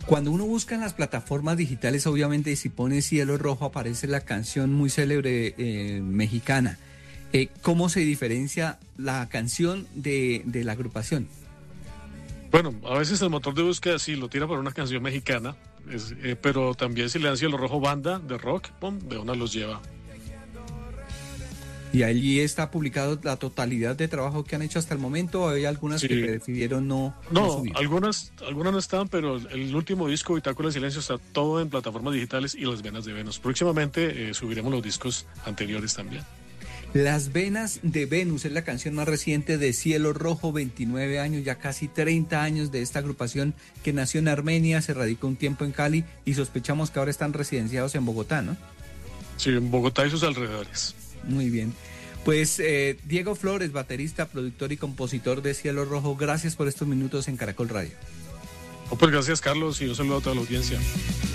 Cuando uno busca en las plataformas digitales, obviamente, si pone Cielo Rojo, aparece la canción muy célebre mexicana. ¿Cómo se diferencia la canción de la agrupación? Bueno, a veces el motor de búsqueda sí lo tira por una canción mexicana, pero también si le dan Cielo Rojo banda de rock, pum, de una los lleva. ¿Y allí está publicado la totalidad de trabajo que han hecho hasta el momento? ¿O hay algunas que decidieron no subir? algunas no están, pero el último disco, Bitácora de Silencio, está todo en plataformas digitales y Las Venas de Venus. Próximamente subiremos los discos anteriores también. Las Venas de Venus es la canción más reciente de Cielo Rojo, 29 años, ya casi 30 años de esta agrupación que nació en Armenia, se radicó un tiempo en Cali y sospechamos que ahora están residenciados en Bogotá, ¿no? Sí, en Bogotá y sus alrededores. Muy bien. Pues Diego Flores, baterista, productor y compositor de Cielo Rojo, gracias por estos minutos en Caracol Radio. Pues gracias, Carlos, y un saludo a toda la audiencia.